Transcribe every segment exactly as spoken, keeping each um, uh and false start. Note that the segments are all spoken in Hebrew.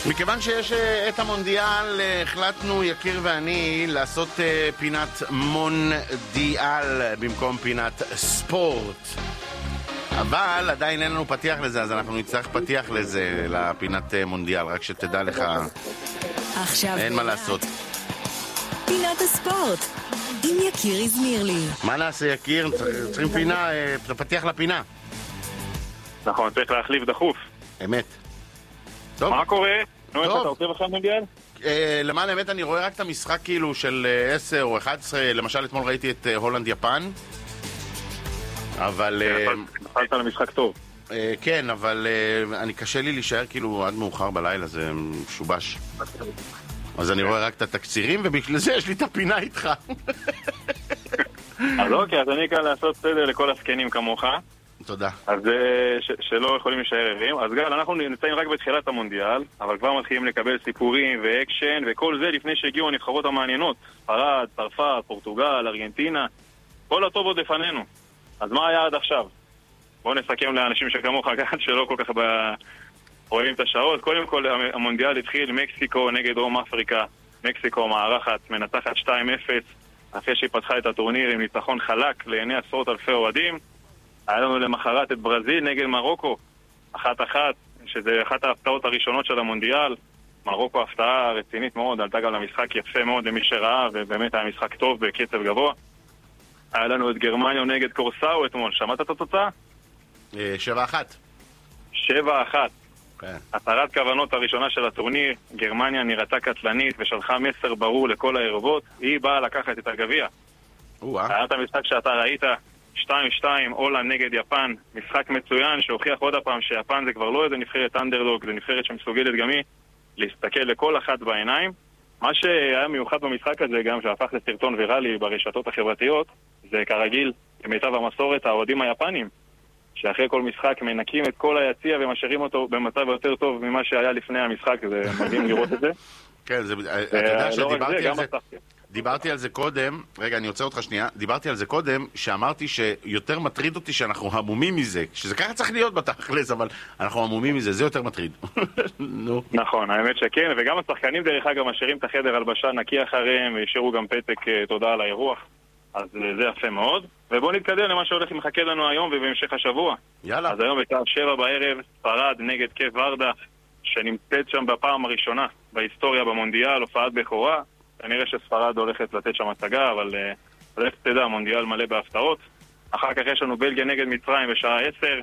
מכיוון שיש את המונדיאל, החלטנו יקיר ואני לעשות פינת מונדיאל במקום פינת ספורט. אבל עדיין אין לנו פתיח לזה, אז אנחנו נצטרך פתיח לזה, לפינת מונדיאל, רק שתדע לך, אין מה לעשות. פינת הספורט עם יקיר הזמירלי. מה נעשה יקיר? צריכים פינה, פתיח לפינה. נכון, צריך להחליף דחוף. אמת. טוב. מה קורה? נו, איך אתה עוקב אחרי המונדיאל? למען האמת אני רואה רק את המשחק כאילו של עשר או אחת עשרה, למשל אתמול ראיתי את הולנד יפן. אבל... נפלת על המשחק טוב. כן, אבל אני קשה לי להישאר כאילו עד מאוחר בלילה, זה משובש. אז אני רואה רק את התקצירים, ובגלל זה יש לי את הפינה איתך. אז אוקיי, אז אני כאן לעשות סדר לכל הסקנים כמוך. תודה. אז שלא יכולים להישאר ערים. אז גל, אנחנו נמצאים רק בתחילת המונדיאל, אבל כבר מתחילים לקבל סיפורים ואקשן, וכל זה לפני שהגיעו הנבחרות המעניינות. ספרד, צרפת, פורטוגל, ארגנטינה. כל הטוב עוד לפנינו. אז מה היה עד עכשיו? בואו נסכם לאנשים שכמוך כאן, שלא כל כך רואים את השעות. קודם כל, המונדיאל התחיל מקסיקו נגד דרום אפריקה. מקסיקו מארחת, מנצחת שתיים אפס, אחרי שהיא פתחה את הטורניר עם ניצחון חלק לעיני עשרות אלפי אוהדים. היה לנו למחרת את ברזיל נגד מרוקו, אחת אחת, שזה אחת ההפתעות הראשונות של המונדיאל. מרוקו הפתעה רצינית מאוד, עלתה גם למשחק יפה מאוד למי שראה, ובאמת היה משחק טוב בקצב גבוה. היה לנו את גרמניה נגד קורסאו אתמול, שמעת את התוצאה? שבע אחת. שבע אחת. כן. הצהרת כוונות הראשונה של הטורניר, גרמניה נראתה קטלנית ושלחה מסר ברור לכל הערבות, היא באה לקחת את הגביע. היה את המשחק שאתה ראית, שתיים שתיים, הולנד נגד יפן, משחק מצוין שהוכיח עוד הפעם שיפן זה כבר לא איזה נבחרת אנדרדוג, זה נבחרת שמסוגלת גם היא להסתכל לכל אחת בעיניים. מה שהיה מיוחד במשחק הזה, גם שהפך לסרטון ויראלי ברשתות החברתיות, זה כרגיל, במיטב המסורת, האוהדים היפנים, שאחרי כל משחק מנקים את כל היציע ומשאירים אותו במצב יותר טוב ממה שהיה לפני המשחק, זה מדהים לראות את זה. כן, זה, אתה יודע שדיברתי על זה, דיברתי על זה קודם, רגע אני עוצר אותך שנייה, דיברתי על זה קודם, שאמרתי שיותר מטריד אותי שאנחנו המומים מזה, שזה ככה צריך להיות בתכלס, אבל אנחנו המומים מזה, זה יותר מטריד. נכון, האמת שכן, וגם השחקנים דרך אגב משאירים את החדר הלבשה נקי אחריהם, וישאירו גם פתק תודה על האירוח, אז זה יפה מאוד. ובואו נתקדם למה שהולך ומחכה לנו היום ובהמשך השבוע. יאללה. אז היום בשעה שבע בערב, ספרד נגד קייפ ורדה, שנמצאת שם בפעם הראשונה בהיסטוריה במונדיאל, הופעת בכורה. כנראה שספרד הולכת לתת שם הצגה, אבל הולך תדע, המונדיאל מלא בהפתעות. אחר כך יש לנו בלגיה נגד מצרים בשעה עשר,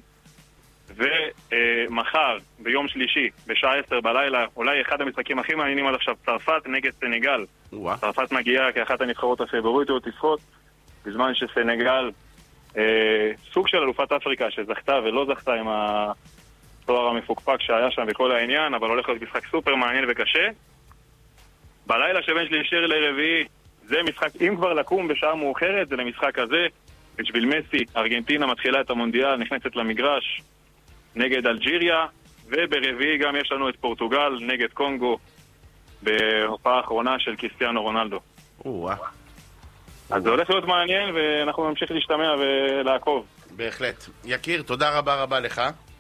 ומחר, ביום שלישי, בשעה עשר בלילה, אולי אחד המשחקים הכי מעניינים עד עכשיו, צרפת נגד סנגל. צרפת מגיעה כאחת הנבחרות הפייבוריטיות לשחות, בזמן שסנגל, אה, סוג של אלופת אפריקה שזכתה ולא זכתה עם התואר המפוקפק שהיה שם וכל העניין, אבל הולך להיות משחק סופר מעניין וקשה. בלילה שבין שלישי לרביעי, זה משחק, אם כבר לקום בשעה מאוחרת, זה למשחק הזה. בשביל מסי, ארגנטינה מתחילה את המונדיאל, נכנסת למגרש נגד אלג'יריה, וברביעי גם יש לנו את פורטוגל נגד קונגו, בהופעה האחרונה של קריסטיאנו רונלדו. או-אה. אז זה הולך להיות מעניין, ואנחנו נמשיך להשתמע ולעקוב. בהחלט. יקיר, תודה רבה רבה לך.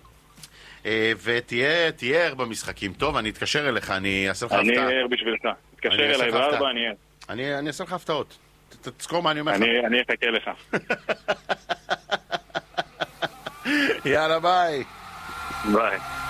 ותהיה ער במשחקים. טוב, אני אתקשר אליך, אני אעשה לך הפתעה. אני ער בשבילך. תתקשר אליי בארבע, אני ער. אני אעשה לך הפתעות. תזכור מה אני אומר לך. אני אחכה לך. יאללה, ביי. ביי.